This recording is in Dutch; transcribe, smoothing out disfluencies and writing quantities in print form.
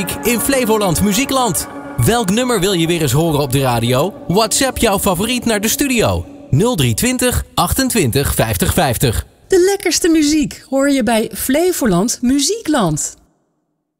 In Flevoland Muziekland. Welk nummer wil je weer eens horen op de radio? WhatsApp jouw favoriet naar de studio. 0320 28 50 50. De lekkerste muziek hoor je bij Flevoland Muziekland.